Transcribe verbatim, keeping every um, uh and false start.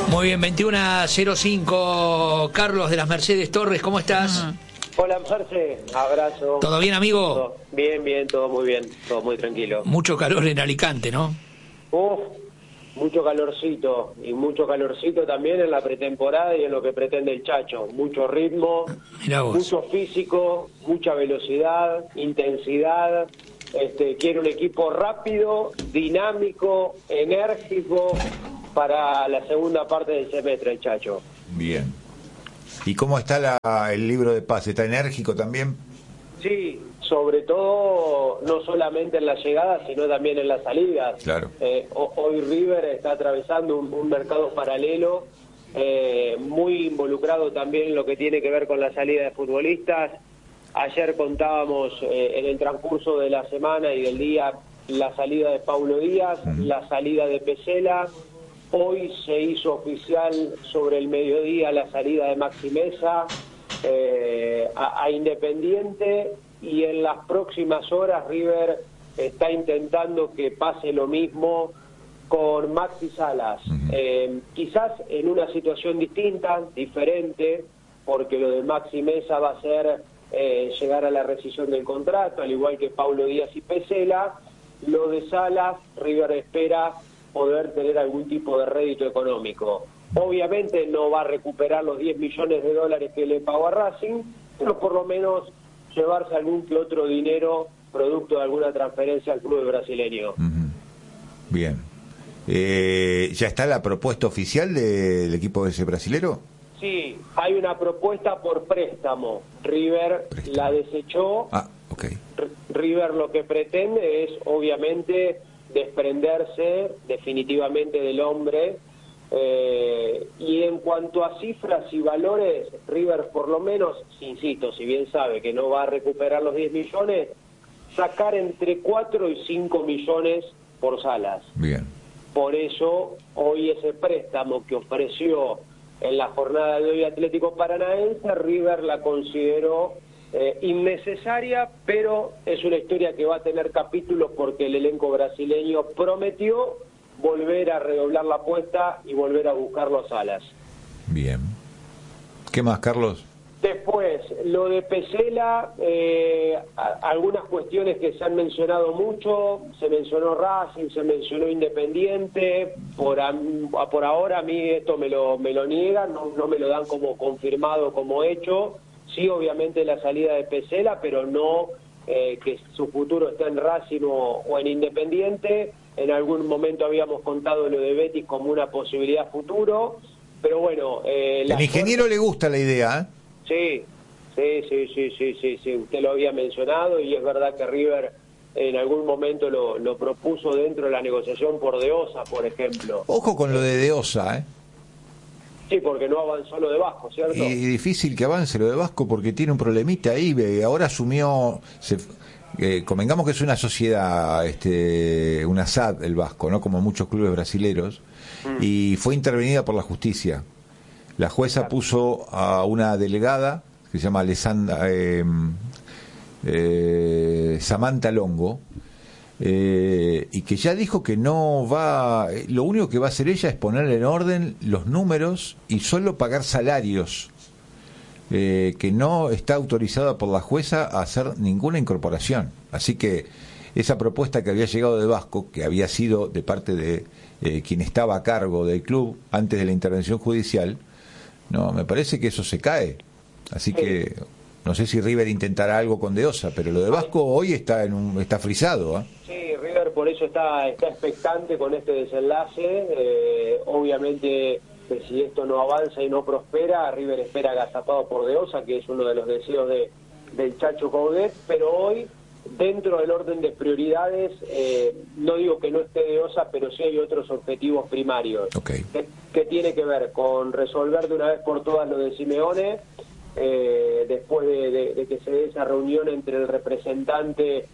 Muy bien, veintiuno a cero cinco. Carlos de las Mercedes Torres, ¿cómo estás? Uh-huh. Hola, Marce, abrazo. ¿Todo bien, amigo? Todo bien, bien, todo muy bien, todo muy tranquilo. Mucho calor en Alicante, ¿no? Uf, mucho calorcito, y mucho calorcito también en la pretemporada y en lo que pretende el Chacho. Mucho ritmo, mucho físico, mucha velocidad, intensidad. Este, quiere un equipo rápido, dinámico, enérgico para la segunda parte del semestre, el Chacho. Bien. ¿Y cómo está la, el libro de pase? ¿Está enérgico también? Sí, sobre todo no solamente en la llegada, sino también en las salidas. Claro. Eh, hoy River está atravesando un, un mercado paralelo, eh, muy involucrado también en lo que tiene que ver con la salida de futbolistas. Ayer contábamos eh, en el transcurso de la semana y del día la salida de Paulo Díaz, uh-huh. la salida de Pesela. Hoy se hizo oficial sobre el mediodía la salida de Maxi Meza eh, a, a Independiente, y en las próximas horas River está intentando que pase lo mismo con Maxi Salas. Uh-huh. Eh, quizás en una situación distinta, diferente, porque lo de Maxi Meza va a ser eh, llegar a la rescisión del contrato, al igual que Paulo Díaz y Pesela. Lo de Salas, River espera poder tener algún tipo de rédito económico. Obviamente no va a recuperar los diez millones de dólares que le pagó a Racing, pero por lo menos llevarse algún que otro dinero producto de alguna transferencia al club brasileño. Uh-huh. Bien. Eh, ¿Ya está la propuesta oficial de, del equipo ese brasilero? Sí, hay una propuesta por préstamo. River préstamo. la desechó. Ah, okay. River lo que pretende es, obviamente, desprenderse definitivamente del hombre, eh, y en cuanto a cifras y valores, River por lo menos, insisto, si bien sabe que no va a recuperar los diez millones, sacar entre cuatro y cinco millones por Salas. Bien. Por eso hoy ese préstamo que ofreció en la jornada de hoy Atlético Paranaense, River la consideró Eh, innecesaria, pero es una historia que va a tener capítulos porque el elenco brasileño prometió volver a redoblar la apuesta y volver a buscar los Salas. Bien. ¿Qué más, Carlos? Después, lo de Pesela, eh, a, algunas cuestiones que se han mencionado mucho, se mencionó Racing, se mencionó Independiente, por, a, por ahora a mí esto me lo, me lo niegan, no, no me lo dan como confirmado, como hecho. Sí, obviamente la salida de Pesela, pero no eh, que su futuro está en Racing o, o en Independiente. En algún momento habíamos contado lo de Betis como una posibilidad futuro, pero bueno... Eh, El ingeniero fuerzas... le gusta la idea, ¿eh? Sí, sí, sí, sí, sí, sí, sí, usted lo había mencionado, y es verdad que River en algún momento lo, lo propuso dentro de la negociación por De Osa, por ejemplo. Ojo con lo de De Osa, ¿eh? Sí, porque no avanzó lo de Vasco, ¿cierto? Y difícil que avance lo de Vasco porque tiene un problemita ahí. Ahora asumió, se, eh, convengamos que es una sociedad, este, una S A D el Vasco, no como muchos clubes brasileros, mm. y fue intervenida por la justicia. La jueza claro. puso a una delegada que se llama Alessandra, eh, eh, Samantha Longo, Eh, y que ya dijo que no va, lo único que va a hacer ella es poner en orden los números y solo pagar salarios, eh, que no está autorizada por la jueza a hacer ninguna incorporación. Así que esa propuesta que había llegado de Vasco, que había sido de parte de eh, quien estaba a cargo del club antes de la intervención judicial, no, me parece que eso se cae. Así que no sé si River intentará algo con De Osa, pero lo de Vasco hoy está en un, está frisado, ¿eh? Sí, River por eso está, está expectante con este desenlace. Eh, obviamente que si esto no avanza y no prospera, River espera agazapado por De Osa, que es uno de los deseos de, del Chacho Coudet, pero hoy, dentro del orden de prioridades, eh, no digo que no esté De Osa, pero sí hay otros objetivos primarios. Okay. Que, que tiene que ver con resolver de una vez por todas lo de Simeone, eh, después de, de, de que se dé esa reunión entre el representante